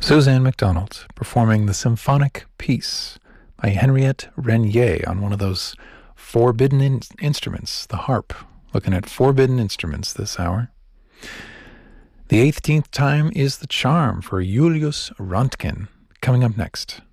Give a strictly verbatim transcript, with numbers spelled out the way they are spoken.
Suzanne MacDonald performing the symphonic piece by Henriette Renier on one of those forbidden in- instruments, the harp. Looking at forbidden instruments this hour. The eighteenth time is the charm for Julius Röntgen. Coming up next.